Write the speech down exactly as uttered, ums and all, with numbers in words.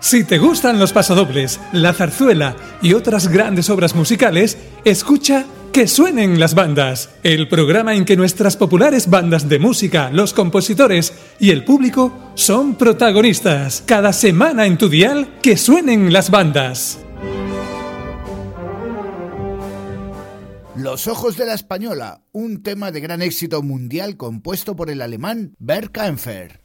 Si te gustan los pasodobles, la zarzuela y otras grandes obras musicales, escucha Que suenen las bandas, el programa en que nuestras populares bandas de música, los compositores y el público son protagonistas. Cada semana en tu dial, Que suenen las bandas. Los ojos de la española, un tema de gran éxito mundial compuesto por el alemán Bert Kaempfer.